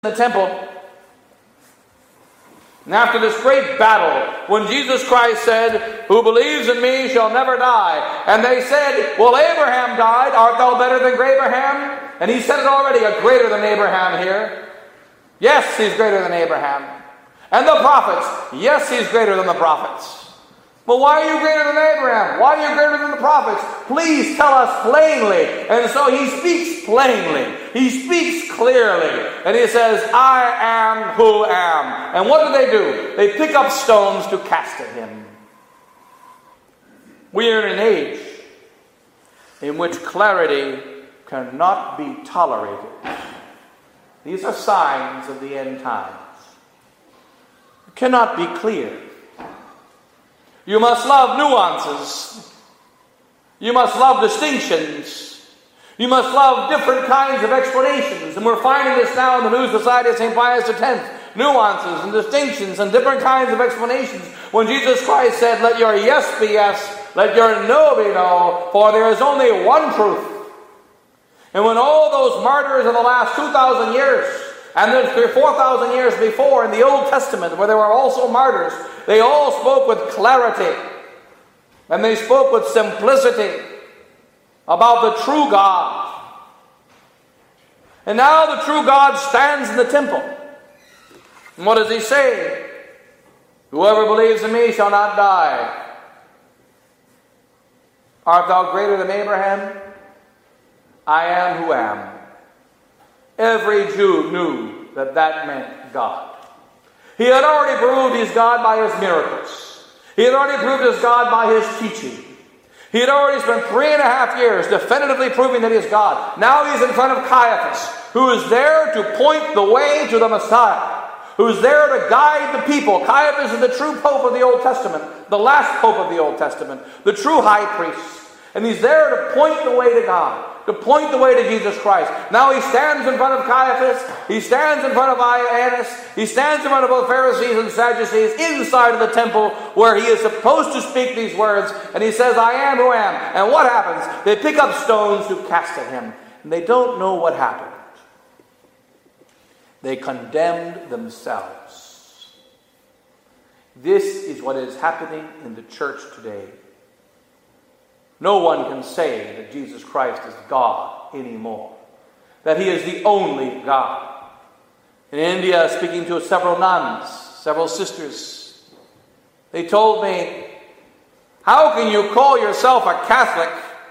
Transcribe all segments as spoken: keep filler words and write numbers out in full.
the temple. And after this great battle, when Jesus Christ said, "Who believes in me shall never die," and they said, "Well, Abraham died. Art thou better than Abraham?" And he said it already, a greater than Abraham here. Yes, he's greater than Abraham. And the prophets, yes, he's greater than the prophets. But why are you greater than Abraham? Why are you greater than the prophets? Please tell us plainly. And so he speaks plainly. He speaks clearly. And he says, "I am who am." And what do they do? They pick up stones to cast at him. We are in an age in which clarity cannot be tolerated. These are signs of the end times. It cannot be clear. You must love nuances. You must love distinctions. You must love different kinds of explanations. And we're finding this now in the New Society of Saint Pius the tenth. Nuances and distinctions and different kinds of explanations. When Jesus Christ said, "Let your yes be yes, let your no be no, for there is only one truth." And when all those martyrs of the last two thousand years, and then four thousand years before in the Old Testament, where there were also martyrs, they all spoke with clarity. And they spoke with simplicity about the true God. And now the true God stands in the temple. And what does he say? "Whoever believes in me shall not die." Art thou greater than Abraham? I am who am. Every Jew knew that that meant God. He had already proved he's God by his miracles. He had already proved he's God by his teaching. He had already spent three and a half years definitively proving that he's God. Now he's in front of Caiaphas, who is there to point the way to the Messiah, who's there to guide the people. Caiaphas is the true pope of the Old Testament, the last pope of the Old Testament, the true high priest. And he's there to point the way to God, to point the way to Jesus Christ. Now he stands in front of Caiaphas, he stands in front of Annas, he stands in front of both Pharisees and Sadducees inside of the temple where he is supposed to speak these words, and he says, "I am who am." And what happens? They pick up stones to cast at him, and they don't know what happened. They condemned themselves. This is what is happening in the church today. No one can say that Jesus Christ is God anymore, that he is the only God. In India, speaking to several nuns, several sisters, they told me, "How can you call yourself a Catholic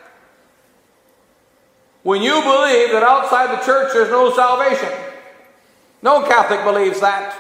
when you believe that outside the church there's no salvation?" No Catholic believes that.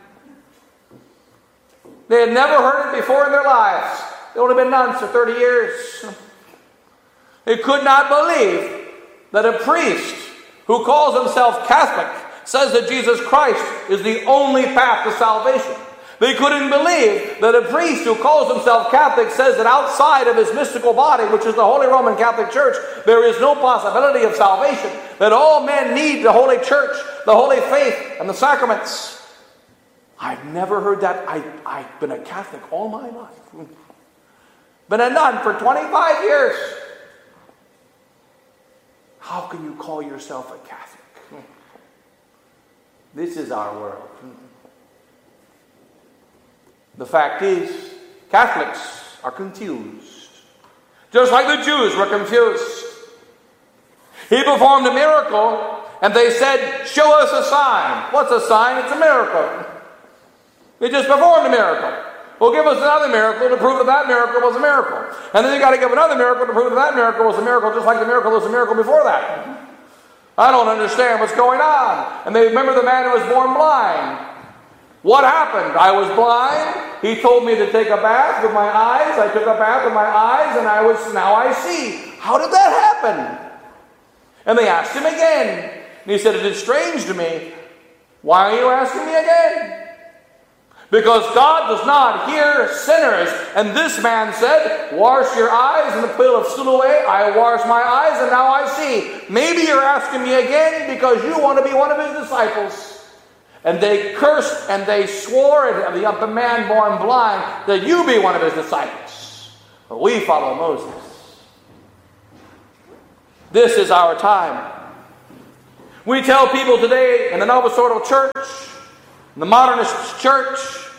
They had never heard it before in their lives. They've only been nuns for thirty years. They could not believe that a priest who calls himself Catholic says that Jesus Christ is the only path to salvation. They couldn't believe that a priest who calls himself Catholic says that outside of his mystical body, which is the Holy Roman Catholic Church, there is no possibility of salvation, that all men need the Holy Church, the Holy Faith, and the sacraments. I've never heard that. I, I've been a Catholic all my life. Been a nun for twenty-five years. How can you call yourself a Catholic? This is our world. The fact is, Catholics are confused. Just like the Jews were confused. He performed a miracle, and they said, "Show us a sign." What's a sign? It's a miracle. He just performed a miracle. Well, give us another miracle to prove that that miracle was a miracle. And then you got to give another miracle to prove that that miracle was a miracle, just like the miracle was a miracle before that. I don't understand what's going on. And they remember the man who was born blind. What happened? I was blind. He told me to take a bath with my eyes. I took a bath with my eyes, and I was now I see. How did that happen? And they asked him again. And he said, "It is strange to me. Why are you asking me again?" Because God does not hear sinners. And this man said, "Wash your eyes in the pool of Siloé." I washed my eyes and now I see. Maybe you're asking me again because you want to be one of his disciples. And they cursed and they swore at the man born blind that you be one of his disciples. But we follow Moses. This is our time. We tell people today in the Novus Ordo Church, in the Modernist Church,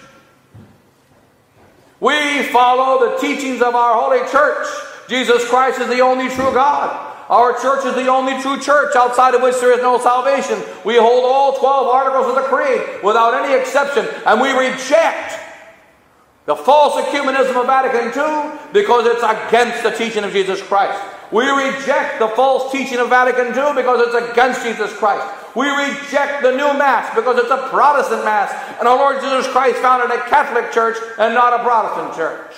we follow the teachings of our Holy Church. Jesus Christ is the only true God. Our church is the only true church outside of which there is no salvation. We hold all twelve articles of the Creed without any exception, and we reject the false ecumenism of Vatican Two because it's against the teaching of Jesus Christ. We reject the false teaching of Vatican Two because it's against Jesus Christ. We reject the new Mass because it's a Protestant Mass, and our Lord Jesus Christ founded a Catholic church and not a Protestant church.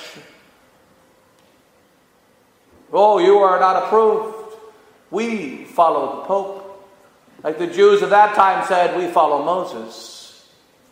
Oh, you are not approved. We follow the Pope. Like the Jews of that time said, we follow Moses.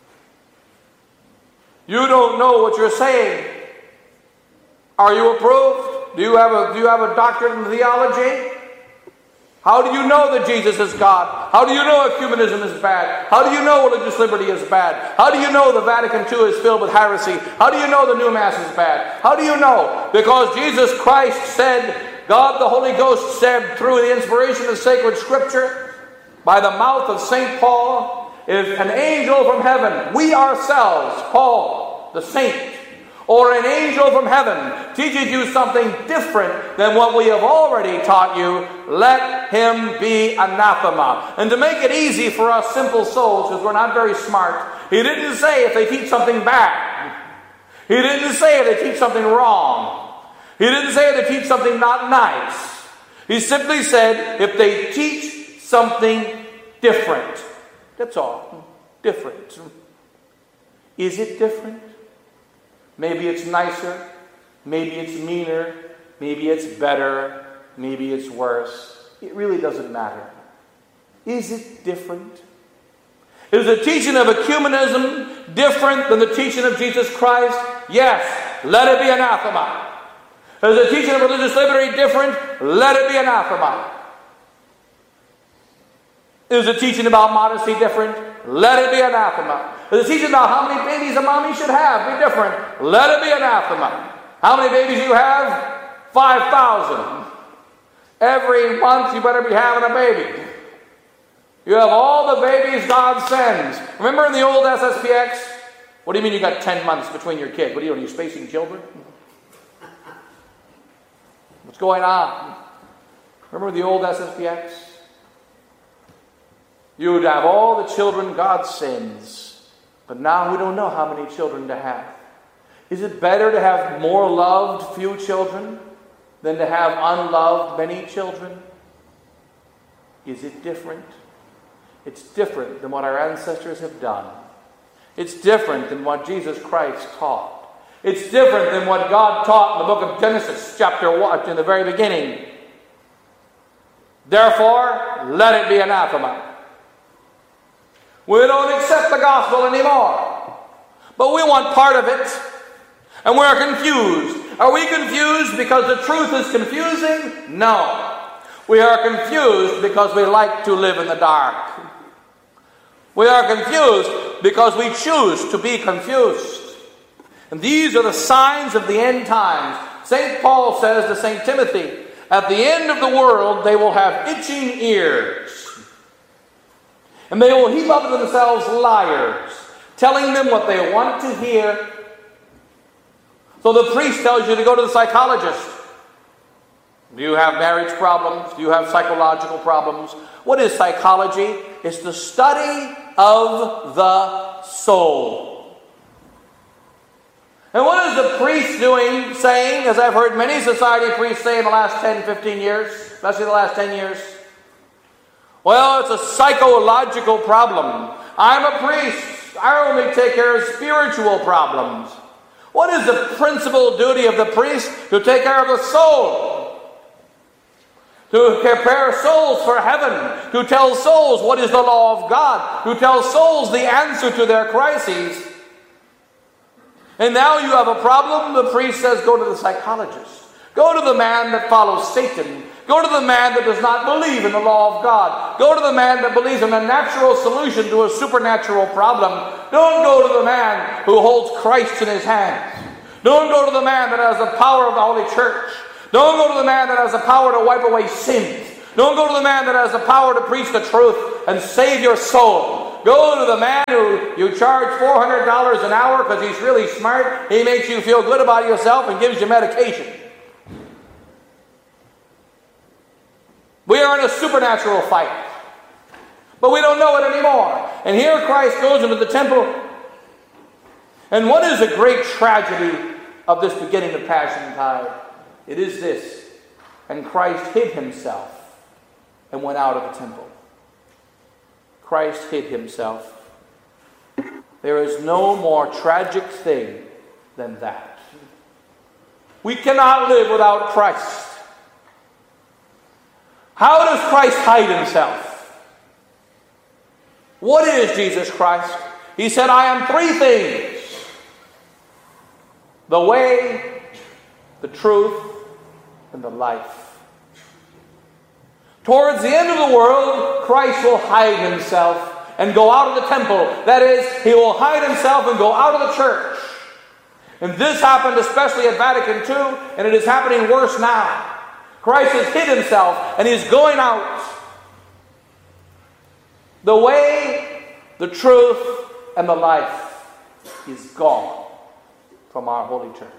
You don't know what you're saying. Are you approved? Do you have a, do you have a doctorate in theology? How do you know that Jesus is God? How do you know ecumenism is bad? How do you know religious liberty is bad? How do you know the Vatican Two is filled with heresy? How do you know the new Mass is bad? How do you know? Because Jesus Christ said, God the Holy Ghost said through the inspiration of sacred Scripture, by the mouth of Saint Paul, if an angel from heaven, we ourselves, Paul, the saint, or an angel from heaven teaches you something different than what we have already taught you, let him be anathema. And to make it easy for us simple souls, because we're not very smart, he didn't say if they teach something bad. He didn't say if they teach something wrong. He didn't say they teach something not nice. He simply said if they teach something different. That's all. Different. Is it different? Maybe it's nicer. Maybe it's meaner. Maybe it's better. Maybe it's worse. It really doesn't matter. Is it different? Is the teaching of ecumenism different than the teaching of Jesus Christ? Yes. Let it be anathema. Is the teaching of religious liberty different? Let it be anathema. Is the teaching about modesty different? Let it be anathema. Is the teaching about how many babies a mommy should have be different? Let it be anathema. How many babies you have? five thousand. Every month you better be having a baby. You have all the babies God sends. Remember in the old S S P X? What do you mean you got ten months between your kids? What are you doing? Are you spacing children? What's going on? Remember the old S S P X? You would have all the children God sends, but now we don't know how many children to have. Is it better to have more loved few children than to have unloved many children? Is it different? It's different than what our ancestors have done. It's different than what Jesus Christ taught. It's different than what God taught in the book of Genesis, chapter one, in the very beginning. Therefore, let it be anathema. We don't accept the gospel anymore, but we want part of it, and we're confused. Are we confused because the truth is confusing? No. We are confused because we like to live in the dark. We are confused because we choose to be confused. And these are the signs of the end times. Saint Paul says to Saint Timothy, at the end of the world they will have itching ears. And they will heap up to themselves liars, telling them what they want to hear. So the priest tells you to go to the psychologist. Do you have marriage problems? Do you have psychological problems? What is psychology? It's the study of the soul. And what is the priest doing, saying, as I've heard many society priests say in the last ten, fifteen years, especially the last ten years? Well, it's a psychological problem. I'm a priest. I only take care of spiritual problems. What is the principal duty of the priest? To take care of the soul. To prepare souls for heaven. To tell souls what is the law of God. To tell souls the answer to their crises. And now you have a problem. The priest says, go to the psychologist. Go to the man that follows Satan. Go to the man that does not believe in the law of God. Go to the man that believes in a natural solution to a supernatural problem. Don't go to the man who holds Christ in his hands. Don't go to the man that has the power of the Holy Church. Don't go to the man that has the power to wipe away sins. Don't go to the man that has the power to preach the truth. and save your soul. Go to the man who you charge four hundred dollars an hour because he's really smart. He makes you feel good about yourself and gives you medication. We are in a supernatural fight. But we don't know it anymore. And here Christ goes into the temple. And what is the great tragedy of this beginning of Passion Tide? It is this. And Christ hid himself and went out of the temple. Christ hid himself. There is no more tragic thing than that. We cannot live without Christ. How does Christ hide himself? What is Jesus Christ? He said, I am three things. The way, the truth, and the life. Towards the end of the world, Christ will hide himself and go out of the temple. That is, he will hide himself and go out of the church. And this happened especially at Vatican Two, and it is happening worse now. Christ has hid himself, and he's going out. The way, the truth, and the life is gone from our holy church.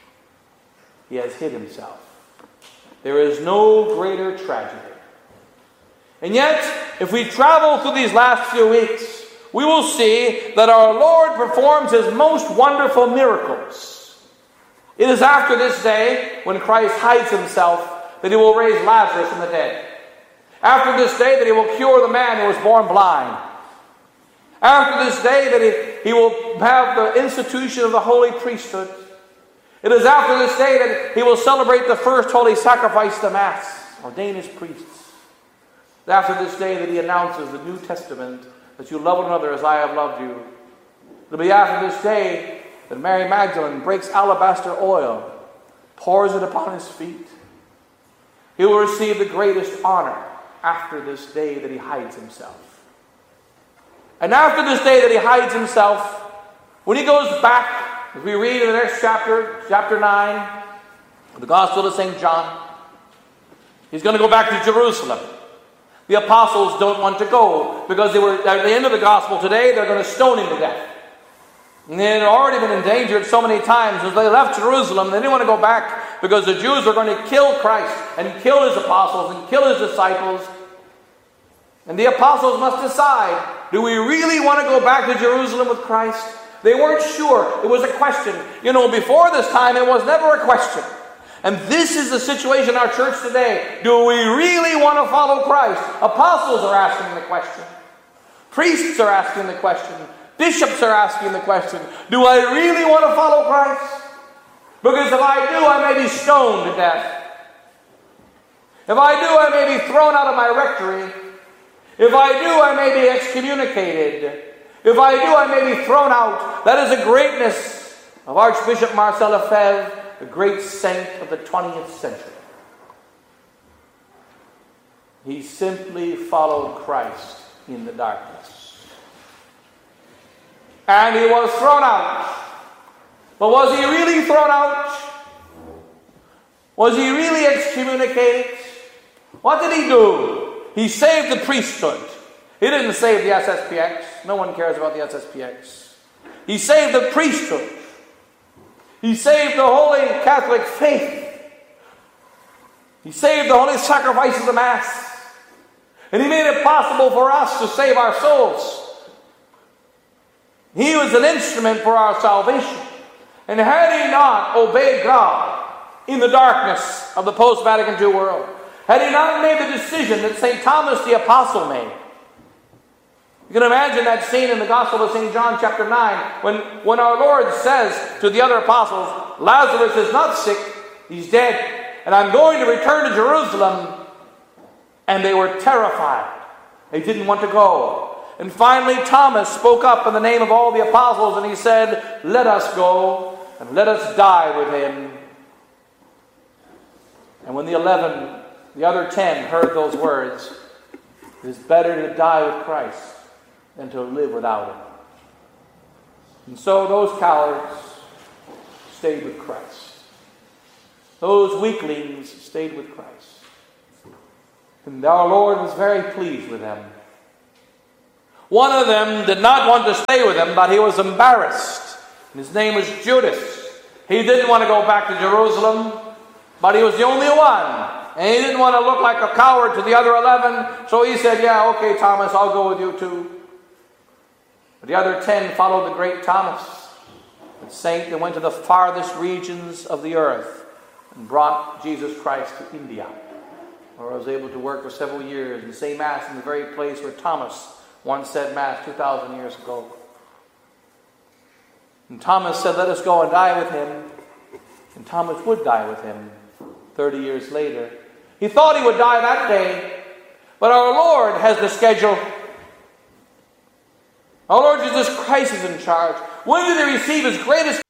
He has hid himself. There is no greater tragedy. And yet, if we travel through these last few weeks, we will see that our Lord performs his most wonderful miracles. It is after this day, when Christ hides himself, that he will raise Lazarus from the dead. After this day that he will cure the man who was born blind. After this day that he, he will have the institution of the holy priesthood. It is after this day that he will celebrate the first holy sacrifice, the Mass, ordain his priests. It's after this day that he announces the New Testament, that you love one another as I have loved you. It will be after this day that Mary Magdalene breaks alabaster oil, pours it upon his feet. He will receive the greatest honor after this day that he hides himself. And after this day that he hides himself, when he goes back, as we read in the next chapter, chapter nine, of the Gospel of Saint John, he's going to go back to Jerusalem. The apostles don't want to go because they were at the end of the Gospel today, they're going to stone him to death. And they had already been endangered so many times. As they left Jerusalem, they didn't want to go back because the Jews were going to kill Christ and kill his apostles and kill his disciples. And the apostles must decide, do we really want to go back to Jerusalem with Christ? They weren't sure. It was a question. You know, before this time, it was never a question. And this is the situation in our church today. Do we really want to follow Christ? Apostles are asking the question. Priests are asking the question. Bishops are asking the question, do I really want to follow Christ? Because if I do, I may be stoned to death. If I do, I may be thrown out of my rectory. If I do, I may be excommunicated. If I do, I may be thrown out. That is the greatness of Archbishop Marcel Lefebvre, the great saint of the twentieth century. He simply followed Christ in the darkness. And he was thrown out. But was he really thrown out? Was he really excommunicated? What did he do? He saved the priesthood. He didn't save the S S P X. No one cares about the S S P X. He saved the priesthood. He saved the Holy Catholic faith. He saved the holy sacrifice of the Mass. And he made it possible for us to save our souls. He was an instrument for our salvation. And had he not obeyed God in the darkness of the post-Vatican Two world, had he not made the decision that Saint Thomas the Apostle made, you can imagine that scene in the Gospel of Saint John chapter nine, when, when our Lord says to the other apostles, Lazarus is not sick, he's dead, and I'm going to return to Jerusalem. And they were terrified. They didn't want to go. And finally Thomas spoke up in the name of all the apostles, and he said, let us go and let us die with him. And when the eleven, the other ten heard those words, it is better to die with Christ than to live without him. And so those cowards stayed with Christ. Those weaklings stayed with Christ. And our Lord was very pleased with them. One of them did not want to stay with him, but he was embarrassed. His name was Judas. He didn't want to go back to Jerusalem, but he was the only one. And he didn't want to look like a coward to the other eleven, so he said, yeah, okay, Thomas, I'll go with you too. But the other ten followed the great Thomas, the saint that went to the farthest regions of the earth and brought Jesus Christ to India, where I was able to work for several years and say Mass in the very place where Thomas once said Mass two thousand years ago. And Thomas said, let us go and die with him. And Thomas would die with him thirty years later. He thought he would die that day, but our Lord has the schedule. Our Lord Jesus Christ is in charge. When did he receive his greatest